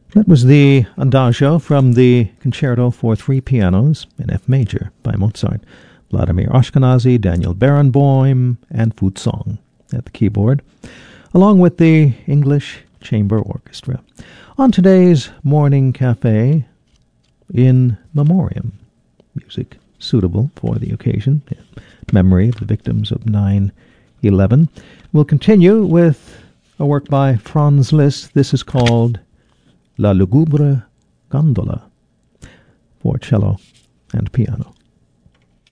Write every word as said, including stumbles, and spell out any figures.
That was the Adagio from the Concerto for Three Pianos in F major by Mozart. Vladimir Ashkenazy, Daniel Barenboim, and Fu Song at the keyboard, along with the English Chamber Orchestra. On today's Morning Cafe, in memoriam, music suitable for the occasion, in memory of the victims of nine eleven. We'll continue with a work by Franz Liszt. This is called La Lugubre Gondola for cello and piano.